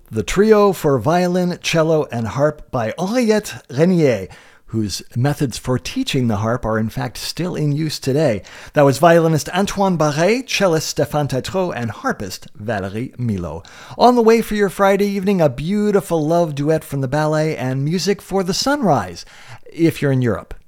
the trio for violin, cello, and harp by Henriette Renier, whose methods for teaching the harp are in fact still in use today. That was violinist Antoine Barret, cellist Stéphane Tétrault, and harpist Valérie Milo. On the way for your Friday evening, a beautiful love duet from the ballet and music for the sunrise, if you're in Europe.